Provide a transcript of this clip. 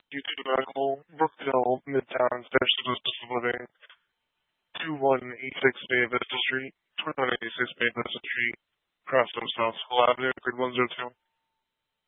YouTube Medical, Brookville, Midtown, Station Assisted Living, 2186 Bay Vista Street, 2186 Bay Vista Street, Crossdale South School Avenue, Grid 102.